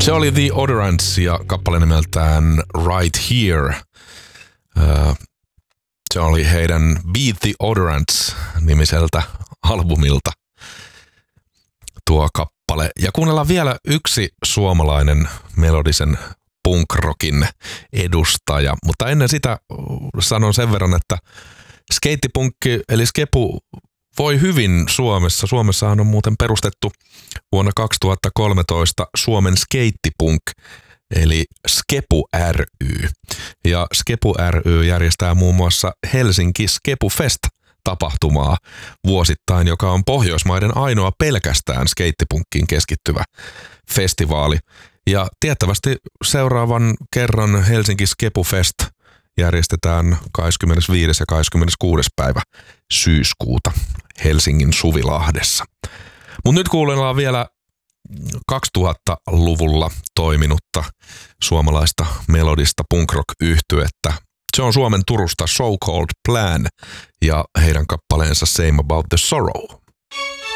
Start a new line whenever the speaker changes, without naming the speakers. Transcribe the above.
Se oli The Odorants ja kappale nimeltään Right Here. Se oli heidän Beat the Odorants-nimiseltä albumilta tuo kappale. Ja kuunnellaan vielä yksi suomalainen melodisen punk-rockin edustaja. Mutta ennen sitä sanon sen verran, että skeittipunkki eli skepu voi hyvin Suomessa. Suomessahan on muuten perustettu vuonna 2013 Suomen skeittipunk eli Skepu ry. Ja Skepu ry järjestää muun muassa Helsinki Skepu Fest-tapahtumaa vuosittain, joka on Pohjoismaiden ainoa pelkästään skeittipunkkiin keskittyvä festivaali. Ja tiettävästi seuraavan kerran Helsinki Skepu Fest järjestetään 25. ja 26. päivä syyskuuta Helsingin Suvilahdessa. Mutta nyt kuunnellaan vielä 2000-luvulla toiminutta suomalaista melodista punk-rock-yhtyettä. Se on Suomen Turusta So Called Plan ja heidän kappaleensa Same About the Sorrow.